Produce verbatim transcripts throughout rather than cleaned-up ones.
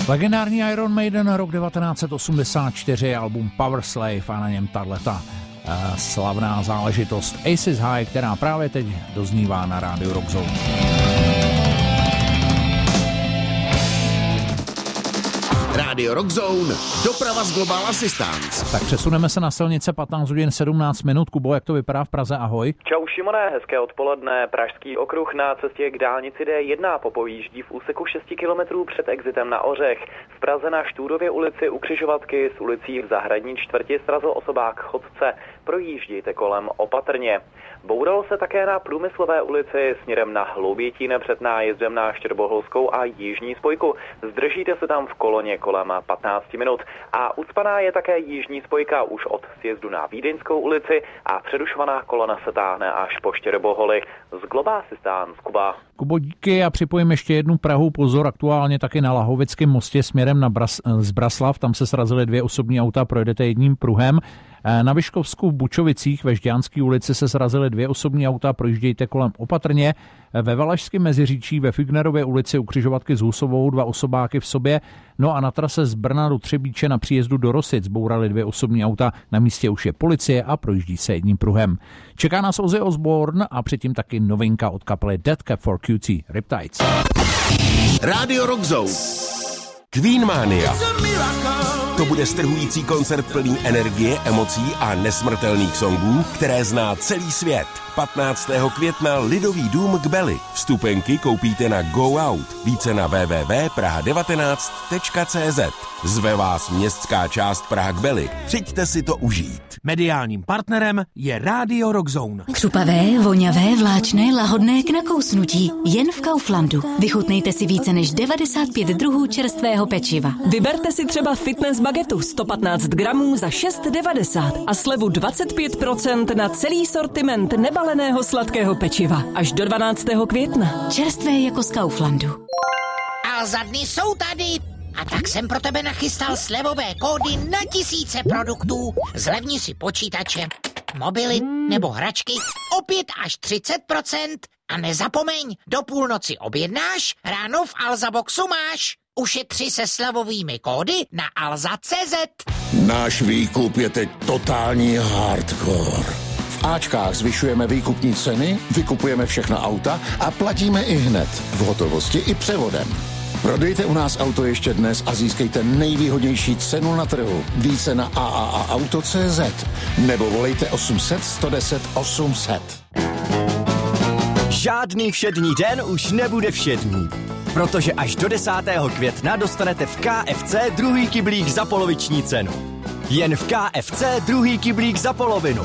Legendární Iron Maiden, rok devatenáct set osmdesát čtyři, album Power Slave a na něm tato uh, slavná záležitost Aces High, která právě teď doznívá na rádiu Rock Zone. Rádio Rock Zone, doprava z Global Assistance. Tak přesuneme se na silnice patnáct hodin sedmnáct minut. Kubo, jak to vypadá v Praze? Ahoj. Čau Šimone, hezké odpoledne. Pražský okruh na cestě k dálnici D jedna popojíždí v úseku šest kilometrů před exitem na Ořech. V Praze na Štúrově ulici u křižovatky s ulicí v zahradní čtvrti srazil osobák chodce. Projíždějte kolem opatrně. Bouralo se také na Průmyslové ulici směrem na Hloubětín před nájezdem na Štěrboholskou a Jižní spojku. Zdržíte se tam v koloně kolem patnáct minut. A ucpaná je také Jižní spojka už od sjezdu na Vídeňskou ulici a přerušovaná kolona se táhne až po Štěrboholi. Z Global Assistance, Kuba. Kubo, díky a připojím ještě jednu Prahu. Pozor, aktuálně taky na Lahovickém mostě směrem na Bras, z Braslav. Tam se srazily dvě osobní auta, projedete jedním pruhem. Na Vyškovsku v Bučovicích ve Žďánské ulici se srazily dvě osobní auta, projíždějte kolem opatrně. Ve Valašském Meziříčí ve Fignerově ulici u křižovatky s Husovou dva osobáky v sobě. No a na trase z Brna do Třebíče na příjezdu do Rosic bouraly dvě osobní auta. Na místě už je policie a projíždí se jedním pruhem. Čeká nás Ozzy Osbourne a předtím taky novinka od kapely Dead Cab for Cutie, Riptides. Rádio Rock Zone. Queen Mania. To bude strhující koncert plný energie, emocí a nesmrtelných songů, které zná celý svět. patnáctého května Lidový dům Kbely. Vstupenky koupíte na Go Out. Více na w w w tečka praha devatenáct tečka c z. Zve vás městská část Praha Kbely. Přijďte si to užít. Mediálním partnerem je Rádio Rock Zone. Křupavé, voňavé, vláčné, lahodné k nakousnutí. Jen v Kauflandu. Vychutnejte si více než devadesát pět druhů čerstvého pečiva. Vyberte si třeba fitness bagetu sto patnáct gramů za šest devadesát a slevu dvacet pět procent na celý sortiment nebaleného sladkého pečiva. Až do dvanáctého května. Čerstvé jako z Kauflandu. A za dny jsou tady. A tak jsem pro tebe nachystal slevové kódy na tisíce produktů. Zlevni si počítače, mobily nebo hračky o pět až třicet procent. A nezapomeň, do půlnoci objednáš, ráno v Alza Boxu máš. Ušetři se slevovými kódy na alza tečka cé zet. Náš výkup je teď totální hardcore. V Ačkách zvyšujeme výkupní ceny, vykupujeme všechna auta a platíme i hned, v hotovosti i převodem. Prodejte u nás auto ještě dnes a získejte nejvýhodnější cenu na trhu. Více na a a a auto tečka cé zet nebo volejte osm set sto deset osm set. Žádný všední den už nebude všední, protože až do desátého května dostanete v K F C druhý kyblík za poloviční cenu. Jen v K F C druhý kyblík za polovinu.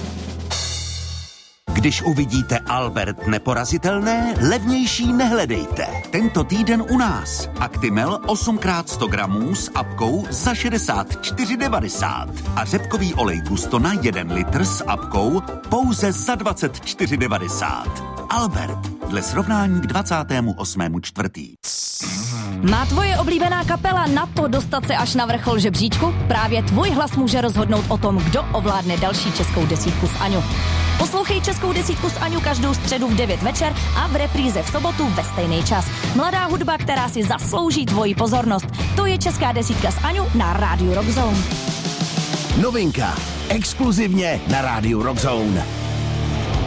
Když uvidíte Albert neporazitelné, levnější nehledejte. Tento týden u nás. Actimel osm krát sto gramů s apkou za šedesát čtyři devadesát. A řepkový olej Gustona jeden litr s apkou pouze za dvacet čtyři devadesát. Albert, dle srovnání k dvacátému osmému čtvrtý. Má tvoje oblíbená kapela na to dostat se až na vrchol žebříčku? Právě tvůj hlas může rozhodnout o tom, kdo ovládne další českou desítku s Aňou. Poslouchej Českou desítku s Aňou každou středu v devět večer a v repríze v sobotu ve stejný čas. Mladá hudba, která si zaslouží tvoji pozornost. To je Česká desítka s Aňou na rádiu Rock Zone. Novinka. Exkluzivně na rádiu Rock Zone.